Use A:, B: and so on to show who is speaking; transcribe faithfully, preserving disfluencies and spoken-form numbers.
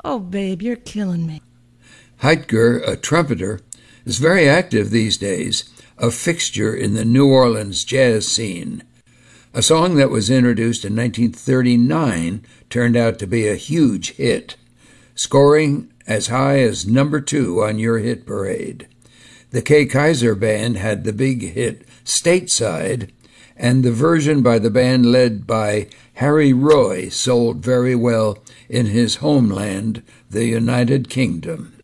A: Oh, babe, you're killing me.
B: Heitger, a trumpeter, is very active these days, a fixture in the New Orleans jazz scene. A song that was introduced in nineteen thirty-nine turned out to be a huge hit, scoring as high as number two on your hit parade. The Kay Kyser Band had the big hit Stateside, and the version by the band led by Harry Roy sold very well in his homeland, the United Kingdom.